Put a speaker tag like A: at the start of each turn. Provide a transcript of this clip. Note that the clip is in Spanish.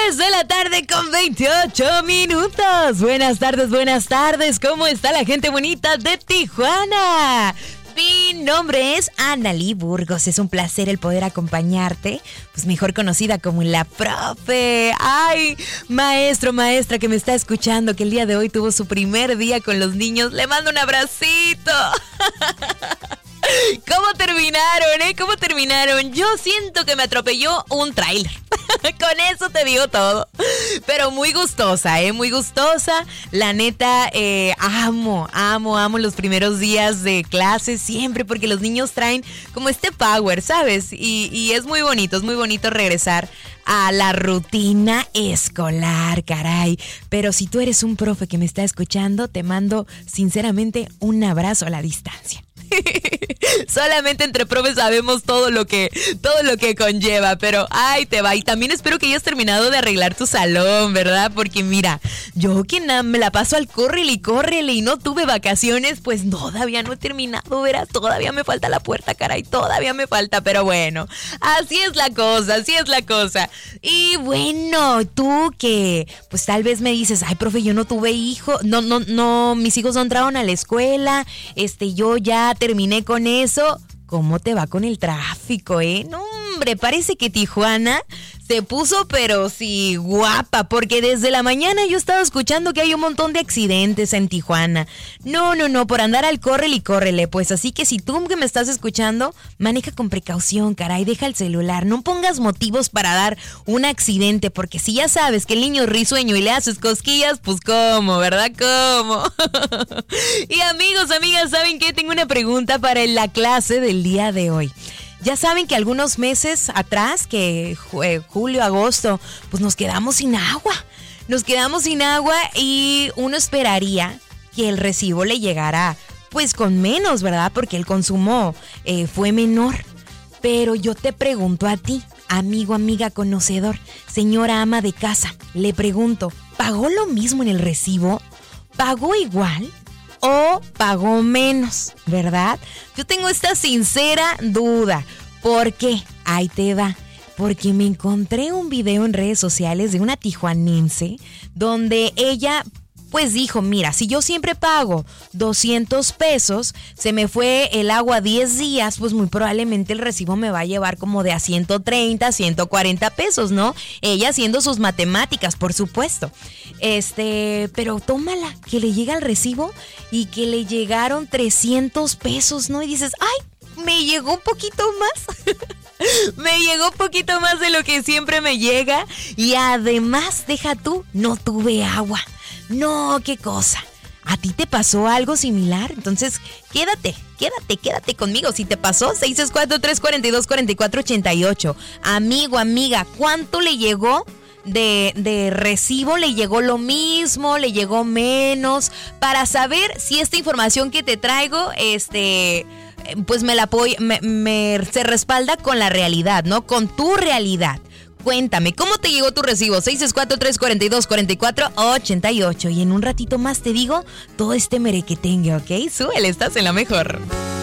A: 3 de la tarde con 28 minutos. Buenas tardes. ¿Cómo está la gente bonita de Tijuana? Mi nombre es Analí Burgos. Es un placer el poder acompañarte, pues mejor conocida como la profe. Ay, maestra que me está escuchando, que el día de hoy tuvo su primer día con los niños. Le mando un abracito. ¿Cómo terminaron? Yo siento que me atropelló un tráiler. Con eso te digo todo. Pero muy gustosa, muy gustosa. La neta, amo los primeros días de clase siempre, porque los niños traen como este power, ¿sabes? Y es muy bonito regresar a la rutina escolar, caray. Pero si tú eres un profe que me está escuchando, te mando sinceramente un abrazo a la distancia. Solamente entre profes sabemos todo lo que conlleva, pero ahí te va. Y también espero que hayas terminado de arreglar tu salón, ¿verdad? Porque mira, yo que me la paso al córrele y no tuve vacaciones, pues todavía no he terminado, ¿verdad? Todavía me falta la puerta, caray, todavía me falta, pero bueno, así es la cosa. Y bueno, tú que pues tal vez me dices, ay, profe, yo no tuve hijos, no, mis hijos no entraron a la escuela, yo ya terminé con eso. ¿Cómo te va con el tráfico, No, hombre, parece que Tijuana se puso, pero sí, guapa, porque desde la mañana yo estaba escuchando que hay un montón de accidentes en Tijuana. No, por andar al córrele, pues así que si tú que me estás escuchando, maneja con precaución, caray, deja el celular, no pongas motivos para dar un accidente, porque si ya sabes que el niño es risueño y le haces cosquillas, pues ¿cómo, verdad? ¿Cómo? Y amigos, amigas, ¿saben qué? Tengo una pregunta para la clase del día de hoy. Ya saben que algunos meses atrás, que julio, agosto, pues nos quedamos sin agua y uno esperaría que el recibo le llegara pues con menos, ¿verdad? Porque el consumo fue menor. Pero yo te pregunto a ti, amigo, amiga, conocedor, señora ama de casa, le pregunto, ¿pagó lo mismo en el recibo? ¿Pagó igual? ¿O pagó menos, verdad? Yo tengo esta sincera duda. ¿Por qué? Ahí te va. Porque me encontré un video en redes sociales de una tijuanense donde ella pues dijo, mira, si yo siempre pago 200 pesos, se me fue el agua 10 días, pues muy probablemente el recibo me va a llevar como de a 130, 140 pesos, ¿no? Ella haciendo sus matemáticas, por supuesto. Pero tómala, que le llega el recibo y que le llegaron 300 pesos, ¿no? Y dices, ¡ay! Me llegó un poquito más. Me llegó un poquito más de lo que siempre me llega. Y además, deja tú, no tuve agua. No, qué cosa. ¿A ti te pasó algo similar? Entonces, quédate conmigo. Si te pasó, 664-342-4488. Amigo, amiga, ¿cuánto le llegó de recibo? ¿Le llegó lo mismo? ¿Le llegó menos? Para saber si esta información que te traigo, pues se respalda con la realidad, ¿no? Con tu realidad. Cuéntame, ¿cómo te llegó tu recibo? 664-342-4488. Y en un ratito más te digo todo este merequetengue, ¿ok? Súbele, estás en la mejor.